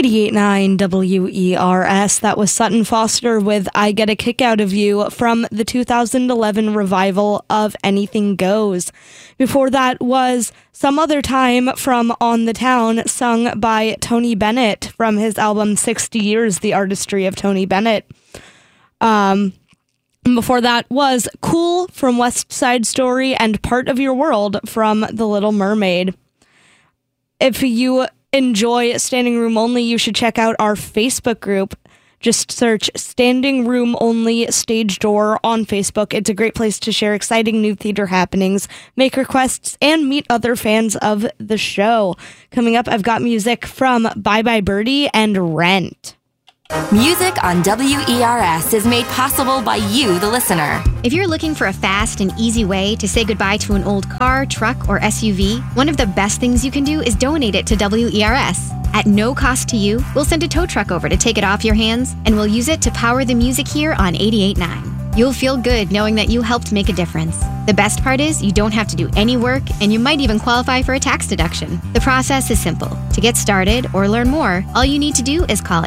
88.9 WERS. That was Sutton Foster with I Get a Kick Out of You from the 2011 revival of Anything Goes. Before that was Some Other Time from On the Town, sung by Tony Bennett from his album 60 Years, The Artistry of Tony Bennett. Before that was Cool from West Side Story and Part of Your World from The Little Mermaid. If you enjoy Standing Room Only, you should check out our Facebook group. Just search Standing Room Only Stage Door on Facebook. It's a great place to share exciting new theater happenings, make requests, and meet other fans of the show. Coming up, I've got music from Bye Bye Birdie and Rent. Music on WERS is made possible by you, the listener. If you're looking for a fast and easy way to say goodbye to an old car, truck, or SUV, one of the best things you can do is donate it to WERS. At no cost to you, we'll send a tow truck over to take it off your hands, and we'll use it to power the music here on 88.9. You'll feel good knowing that you helped make a difference. The best part is you don't have to do any work, and you might even qualify for a tax deduction. The process is simple. To get started or learn more, all you need to do is call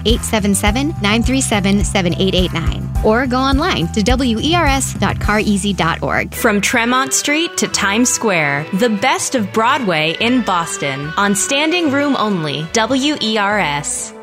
877-937-7889 or go online to wers.careasy.org. From Tremont Street to Times Square, the best of Broadway in Boston on Standing Room Only, WERS.